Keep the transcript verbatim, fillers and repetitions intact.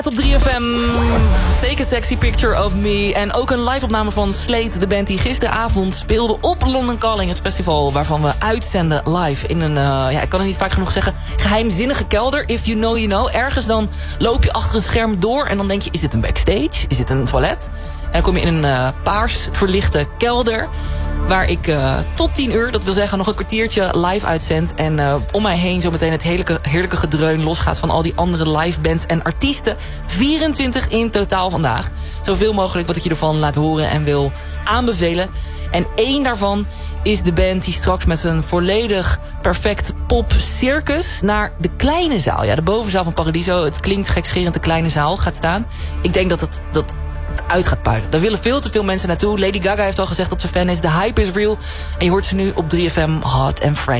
Op drie F M, Take a Sexy Picture of Me. En ook een live-opname van Slate, de band die gisteravond speelde op London Calling, het festival waarvan we uitzenden live in een, uh, ja, ik kan het niet vaak genoeg zeggen, geheimzinnige kelder. If you know, you know. Ergens dan loop je achter een scherm door en dan denk je, is dit een backstage? Is dit een toilet? En dan kom je in een uh, paars verlichte kelder, waar ik uh, tot tien uur, dat wil zeggen nog een kwartiertje, live uitzend. En uh, om mij heen zo meteen het heerlijke, heerlijke gedreun losgaat van al die andere live bands en artiesten. vierentwintig in totaal vandaag. Zoveel mogelijk wat ik je ervan laat horen en wil aanbevelen. En één daarvan is de band die straks met zijn volledig perfect pop circus naar de kleine zaal. Ja, de bovenzaal van Paradiso. Het klinkt gekscherend, de kleine zaal gaat staan. Ik denk dat het... Dat uit gaat puilen. Daar willen veel te veel mensen naartoe. Lady Gaga heeft al gezegd dat ze fan is. De hype is real. En je hoort ze nu op drie F M Hot and Friday.